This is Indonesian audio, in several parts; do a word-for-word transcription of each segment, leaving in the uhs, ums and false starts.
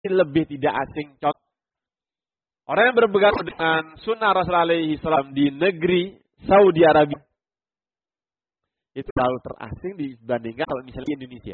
lebih tidak asing. Contoh, orang yang berpegang dengan sunnah Rasulullah alaihi salam di negeri Saudi Arabia itu terlalu terasing dibandingkan kalau misalnya di Indonesia.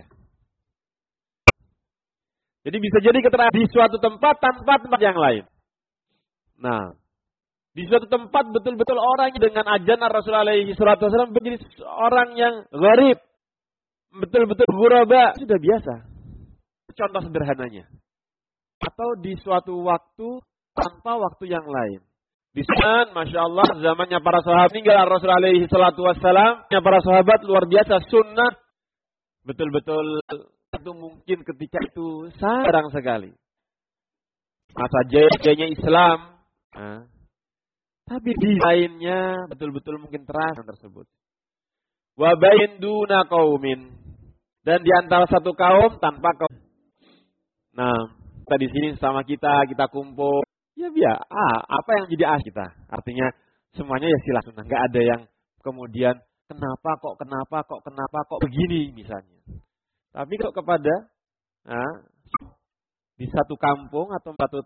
Jadi bisa jadi keterangan di suatu tempat tanpa tempat yang lain. Nah, di suatu tempat betul-betul orang dengan ajaran Rasulullah alaihi wasallam menjadi orang yang gharib, betul-betul ghuraba, sudah biasa. Contoh sederhananya. Atau di suatu waktu tanpa waktu yang lain. Di sana, Masya Allah, zamannya para sahabat meninggal Rasulullah alaihi wasallam, para sahabat luar biasa sunnah, betul-betul itu mungkin ketika itu jarang sekali. Masa jaya-jayanya Islam. Nah, tapi di lainnya betul-betul mungkin terasa tersebut. Wa bain duna qaumin. Dan di antara satu kaum tanpa kaum. Nah, kita di sini sama kita, kita kumpul. Ya biar, ah, apa yang jadi ah kita? Artinya semuanya ya sila sunnah. Nggak ada yang kemudian kenapa kok, kenapa kok, kenapa kok begini misalnya. Tapi kalau kepada nah, di satu kampung atau satu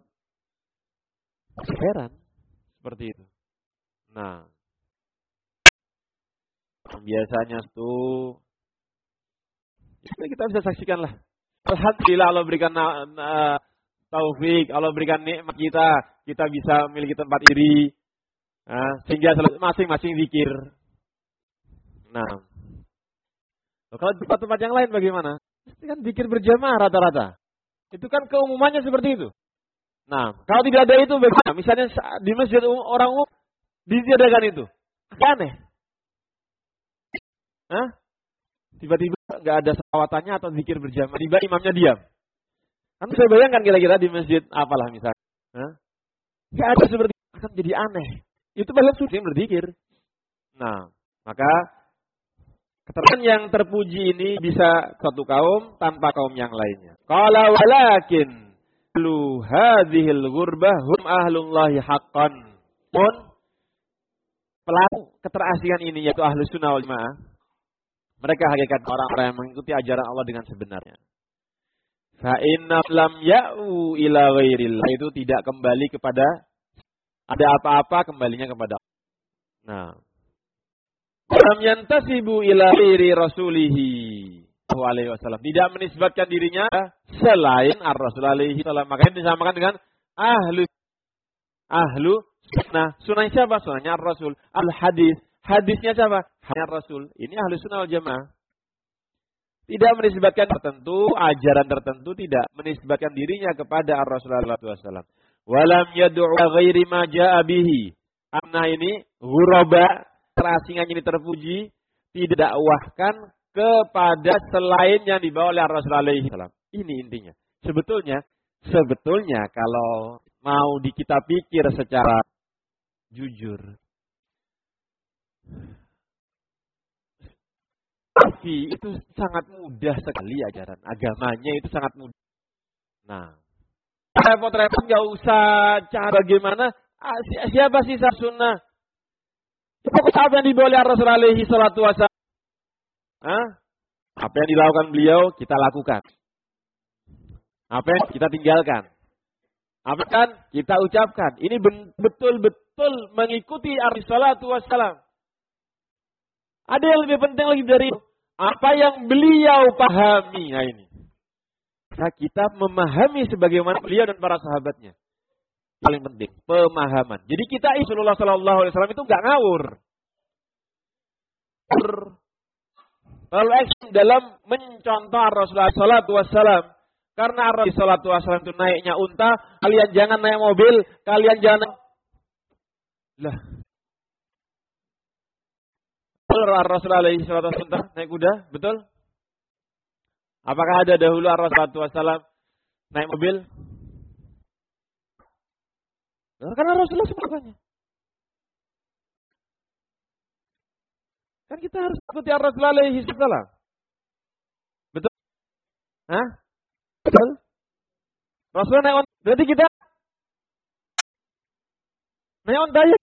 heran seperti itu. Nah, biasanya itu ya kita bisa saksikan lah. Alhamdulillah Allah berikan uh, taufik, Allah berikan nikmat kita, kita bisa memiliki tempat iri, uh, sehingga masing-masing zikir. Nah. Kalau di tempat-tempat yang lain bagaimana? Itu kan zikir berjamaah rata-rata. Itu kan keumumannya seperti itu. Nah, kalau tidak ada itu bagaimana? Misalnya di masjid orang umum ditiadakan itu. Aneh. Hah? Tiba-tiba nggak ada selawatannya atau zikir berjamaah. Tiba imamnya diam. Kan saya bayangkan kira-kira di masjid apalah misalnya. Hah? Nggak ada seperti itu. Akan jadi aneh. Itu bahkan sudah berzikir. Nah, maka keterangan yang terpuji ini bisa satu kaum tanpa kaum yang lainnya. Qala walakin lu hadhil ghurbah hum ahlullahi haqqan. Pun pelaku keterasingan ini yaitu ahlus sunnah wal jamaah. Mereka hakikat orang-orang yang mengikuti ajaran Allah dengan sebenarnya. Fa inna lam ya'u ila ghairillah, itu tidak kembali kepada ada apa-apa, kembalinya kepada Allah. Nah, lam yantasibu ila ghairi rasulihi alaihi wasallam, tidak menisbatkan dirinya selain ar-rasul alaihi wasallam. Makanya disamakan dengan ahlu ahlu sunnah. Sunnah siapa? Sunnahnya ar-rasul. Al-hadis, hadisnya siapa? Hanya rasul. Ini ahlu sunnah wal jamaah. Tidak menisbatkan tertentu, ajaran tertentu, tidak menisbatkan dirinya kepada ar-rasul alaihi wasallam. Walam yad'u ghairi ma ja'a bihi. Karena ini ghuraba, terasingan ini terpuji, tidak dakwahkan kepada selain yang dibawa oleh Rasulullah alaihi wasallam. Ini intinya. Sebetulnya, sebetulnya kalau mau di kita pikir secara jujur, tapi itu sangat mudah sekali ajaran agamanya, itu sangat mudah. Nah, repot-repot nggak usah cara bagaimana, siapa sih sah sunnah? Pokoknya apa yang dibawa oleh Rasulullah alaihi salatu wasallam. Hah? Apa yang dilakukan beliau, kita lakukan. Apa yang kita tinggalkan. Apa kan kita ucapkan. Ini betul-betul mengikuti Rasulullah salatu wasallam. Ada yang lebih penting lagi dari itu. Apa yang beliau pahami. Nah ini. Nah, kita memahami sebagaimana beliau dan para sahabatnya. Paling penting, pemahaman. Jadi kita Rasulullah sallallahu alaihi wasallam itu enggak ngawur. Terlalu ekstrim dalam mencontoh Rasulullah sallallahu alaihi wasallam. Karena Rasulullah sallallahu alaihi wasallam itu naiknya unta, kalian jangan naik mobil, kalian jangan lah. Rasulullah alaihi wasallam naik kuda, betul? Apakah ada dahulu Rasulullah sallallahu alaihi wasallam naik mobil? Karena Rasulullah sebagainya. Kan kita harus ikuti Rasulullah alaihi wasallam. Betul? Hah? Betul? Rasulullah naik onta. Berarti kita naik onta ya